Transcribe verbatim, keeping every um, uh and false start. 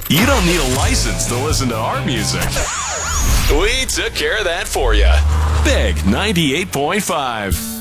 You don't need a license to listen to our music. We took care of that for you. Big ninety-eight point five.